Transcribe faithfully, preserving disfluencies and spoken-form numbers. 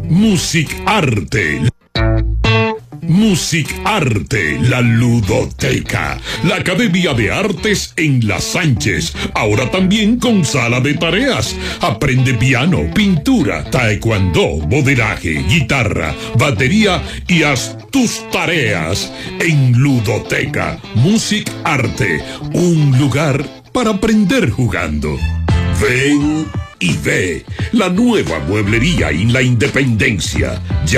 Music Arte. Music Arte, la ludoteca, la Academia de Artes en La Sánchez, ahora también con sala de tareas. Aprende piano, pintura, taekwondo, modelaje, guitarra, batería y haz tus tareas en Ludoteca. Music Arte, un lugar para aprender jugando. Ven y ve la nueva mueblería en la Independencia.